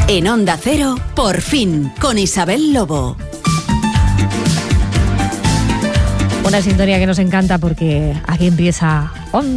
En Onda Cero, Por fin, con Isabel Lobo. Una sintonía que nos encanta porque aquí empieza